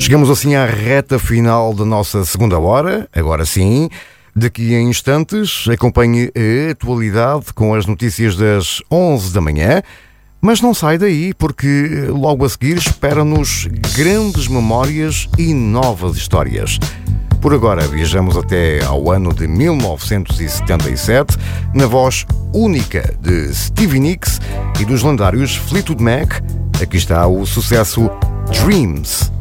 Chegamos assim à reta final da nossa segunda hora. Agora sim, daqui a instantes, acompanhe a atualidade com as notícias das 11 da manhã. Mas não sai daí, porque logo a seguir esperam-nos grandes memórias e novas histórias. Por agora viajamos até ao ano de 1977, na voz única de Stevie Nicks e dos lendários Fleetwood Mac. Aqui está o sucesso Dreams.